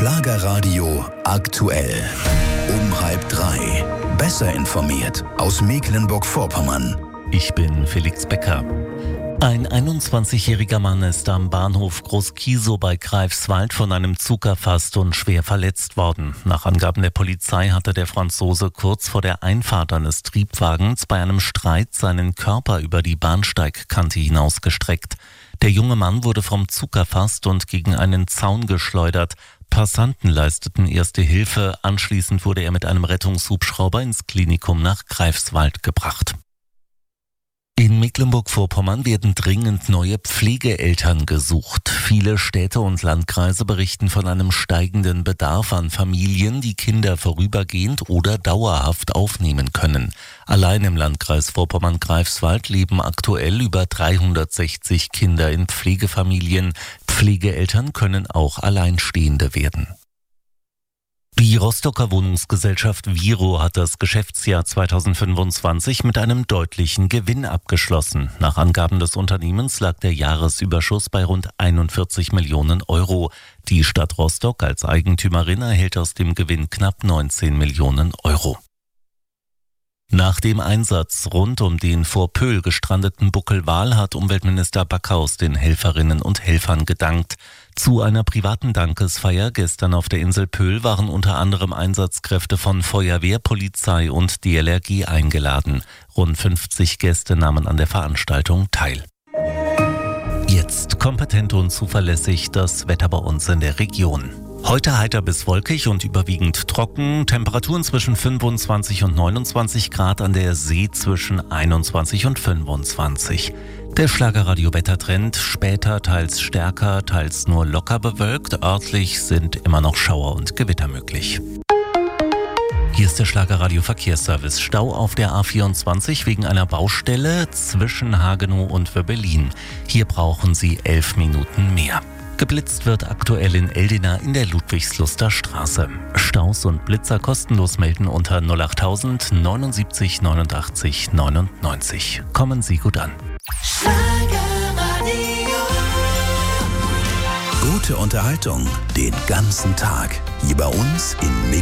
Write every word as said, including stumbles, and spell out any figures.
Schlagerradio aktuell. Um halb drei. Besser informiert aus Mecklenburg-Vorpommern. Ich bin Felix Becker. Ein einundzwanzigjähriger Mann ist am Bahnhof Groß-Kiesow bei Greifswald von einem Zug erfasst und schwer verletzt worden. Nach Angaben der Polizei hatte der Franzose kurz vor der Einfahrt eines Triebwagens bei einem Streit seinen Körper über die Bahnsteigkante hinausgestreckt. Der junge Mann wurde vom Zug erfasst und gegen einen Zaun geschleudert. Passanten leisteten erste Hilfe. Anschließend wurde er mit einem Rettungshubschrauber ins Klinikum nach Greifswald gebracht. In Mecklenburg-Vorpommern werden dringend neue Pflegeeltern gesucht. Viele Städte und Landkreise berichten von einem steigenden Bedarf an Familien, die Kinder vorübergehend oder dauerhaft aufnehmen können. Allein im Landkreis Vorpommern-Greifswald leben aktuell über dreihundertsechzig Kinder in Pflegefamilien. Pflegeeltern können auch Alleinstehende werden. Die Rostocker Wohnungsgesellschaft Viro hat das Geschäftsjahr zweitausendfünfundzwanzig mit einem deutlichen Gewinn abgeschlossen. Nach Angaben des Unternehmens lag der Jahresüberschuss bei rund einundvierzig Millionen Euro. Die Stadt Rostock als Eigentümerin erhält aus dem Gewinn knapp neunzehn Millionen Euro. Nach dem Einsatz rund um den vor Pöhl gestrandeten Buckelwal hat Umweltminister Backhaus den Helferinnen und Helfern gedankt. Zu einer privaten Dankesfeier gestern auf der Insel Pöhl waren unter anderem Einsatzkräfte von Feuerwehr, Polizei und D L R G eingeladen. Rund fünfzig Gäste nahmen an der Veranstaltung teil. Jetzt kompetent und zuverlässig das Wetter bei uns in der Region. Heute heiter bis wolkig und überwiegend trocken, Temperaturen zwischen fünfundzwanzig und neunundzwanzig Grad, an der See zwischen einundzwanzig und fünfundzwanzig. Der Schlagerradio-Wettertrend, später teils stärker, teils nur locker bewölkt, örtlich sind immer noch Schauer und Gewitter möglich. Hier ist der Schlagerradio-Verkehrsservice. Stau auf der A vierundzwanzig wegen einer Baustelle zwischen Hagenow und Wöbbelin. Hier brauchen Sie elf Minuten mehr. Geblitzt wird aktuell in Eldena in der Ludwigsluster Straße. Staus und Blitzer kostenlos melden unter null achttausend neunundsiebzig neunundachtzig neunundneunzig. Kommen Sie gut an. Gute Unterhaltung den ganzen Tag. Hier bei uns in Mecklenburg.